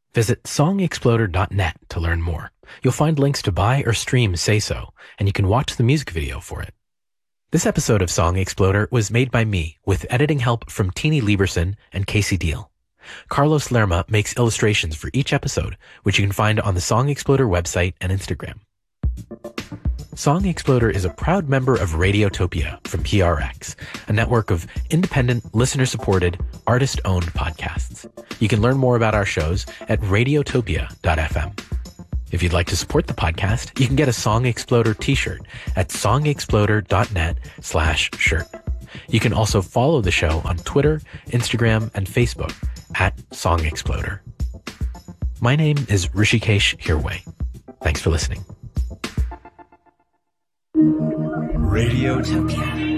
Visit songexploder.net to learn more. You'll find links to buy or stream Say So, and you can watch the music video for it. This episode of Song Exploder was made by me with editing help from Teeny Lieberson and Casey Deal. Carlos Lerma makes illustrations for each episode, which you can find on the Song Exploder website and Instagram. Song Exploder is a proud member of Radiotopia from PRX, a network of independent, listener-supported, artist-owned podcasts. You can learn more about our shows at radiotopia.fm. If you'd like to support the podcast, you can get a Song Exploder t-shirt at songexploder.net/shirt. You can also follow the show on Twitter, Instagram, and Facebook at Song Exploder. My name is Rishikesh Hirway. Thanks for listening. Radiotopia.